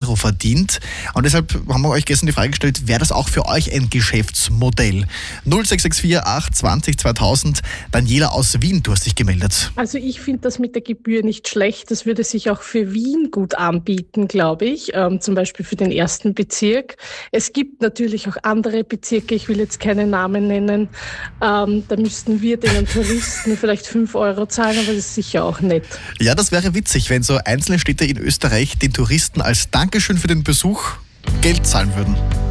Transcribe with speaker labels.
Speaker 1: Euro verdient. Und deshalb haben wir euch gestern die Frage gestellt, wäre das auch für euch ein Geschäftsmodell? 0664 820 2000. Daniela aus Wien, du hast dich gemeldet.
Speaker 2: Also ich finde das mit der Gebühr nicht schlecht. Das würde sich auch für Wien gut anbieten, glaube ich. Zum Beispiel für den ersten Bezirk. Es gibt natürlich auch andere Bezirke, ich will jetzt keine Namen nennen. Da müssten wir den Touristen vielleicht 5 Euro zahlen, aber das ist sicher auch nett.
Speaker 1: Ja, das wäre witzig, wenn so einzelne Städte in Österreich den Touristen als Dankeschön für den Besuch Geld zahlen würden.